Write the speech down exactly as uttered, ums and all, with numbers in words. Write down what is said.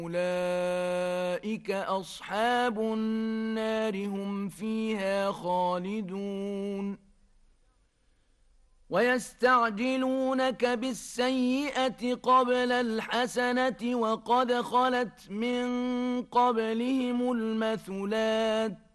أولئك أصحاب النار هم فيها خالدون ويستعجلونك بالسيئة قبل الحسنة وقد خلت من قبلهم المثلات